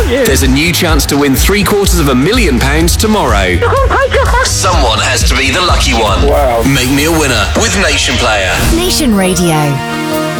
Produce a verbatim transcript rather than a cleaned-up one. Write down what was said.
thank you. There's a new chance to win three quarters of a million pounds tomorrow. Someone has to be the lucky one. Wow. Make me a winner with Nation Player. Nation Radio.